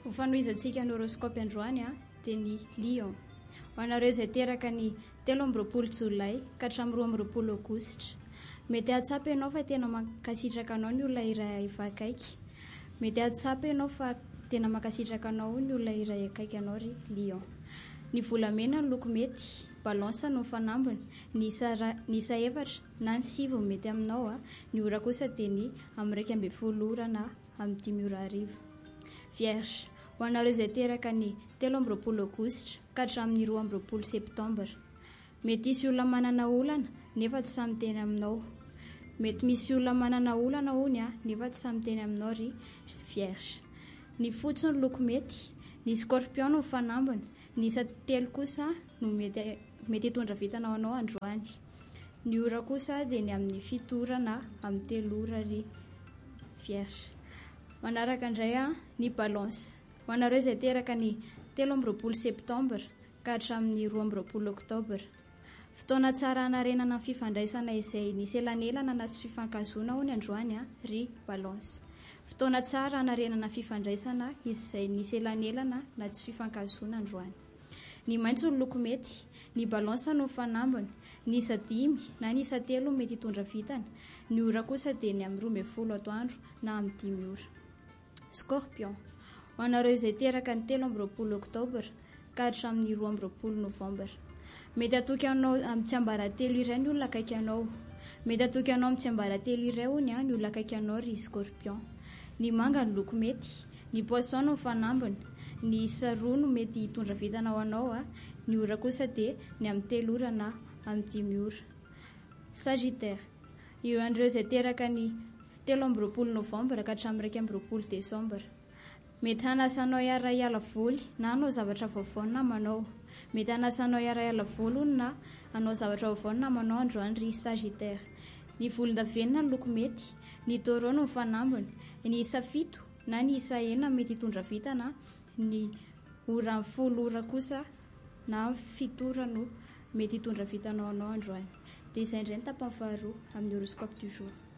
Hofanoizantsika ny horoscope androany dia ny Lion. Ho anareo izay teraka ny 13 Jolay ka hatramin'ny 12 Aogositra. Mety ahatsapa ianao fa tena mankasitraka anao ny olona iray akaiky. Mety ahatsapa ianao fa tena mankasitraka anao ny olona iray akaiky anao ry Lion. Ny volamena ny loko mety, balance no fanambiny, ny isa efatra na ny 7 mety aminao ny ora kosa dia ny amin'ny 12 ora na amin'ny 5 ora hariva. Vierge, ho anareo izay teraka ny 13 Aogositra ka hatramin'ny 12 Septambra. Mety misy olona manana olana nefa tsy samy teny aminao. Mety misy olona manana olana hony nefa tsy samy teny aminao ry Vierge. Ny fotsy ny loko mety, ny Scorpion no fanambiny, ny isa 3 kosa no mety hitondra vitanao anao androany. Ny ora kosa dia ny amin'ny 7 ora na amin'ny 3 ora ry Vierge. Manaraka indray ny Balance. Ho anareo izay teraka ny 13 Septambra ka hatramin'ny 12 Oktobra. Fotoana tsara hanarenana ny fifandraisana izay nisy elanelana na tsy fifankazona hony androany ry Balance. Fotoana tsara hanarenana fifandraisana izay nisy elanelana na tsy fifankazona androany. Ny maitso ny loko mety, ny Balance no fanambiny, ny isa 5 na ny isa 3 mety hitondra vitana, ny ora kosa dia ny amin'ny 12 atoandro na amin'ny 5 ora. Scorpion. Ho anareo izay teraka ny 13 Oktobra ka hatramin'ny 12 Novambra. Mety atoky anao amin'ny tsiambaratelo iray ny olona akaiky anao. Mety atoky anao amin'ny tsiambaratelo iray hony ny olona akaiky anao ry Scorpion. Ny manga ny loko mety, ny Poisson no fanambiny, ny isa 2 no mety hitondra vitanao anao ny ora kosa dia ny amin'ny 3 ora na amin'ny 5 ora. Sagittaire. Io andreo izay teraka ny 13 Novambra ka hatramin'ny 12 Desambra. Mety hanasanao hiala voly na hanao zavatra vaovao namanao. Mety hanasanao hiala voly na hanao zavatra vaovao namanao androany ry Sagittaire. Ny volondavenona ny loko mety, ny Taureau no fanambiny, ny isa 7 na ny isa 9 mety hitondra vitana, ny ora 10 ora kosa na 7 ora no mety hitondra vitanao anao androany. Dia izay indray ny tapany faharoa amin'ny horoscope du jour.